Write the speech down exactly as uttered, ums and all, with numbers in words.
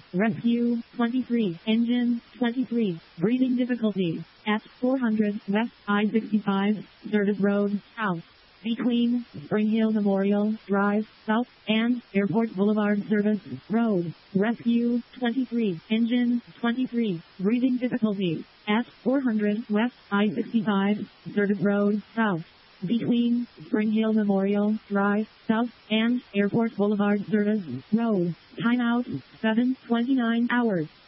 Rescue, twenty-three. Engine, twenty-three. Breathing difficulties. At four hundred West I sixty-five, Service Road, South. Between Spring Hill Memorial Drive, South, and Airport Boulevard Service Road. Rescue, twenty-three. Engine, twenty-three. Breathing difficulties. At four hundred West I sixty-five, Service Road, South. Between Spring Hill Memorial Drive, South, and Airport Boulevard Service Road. Timeout, seven twenty-nine hours.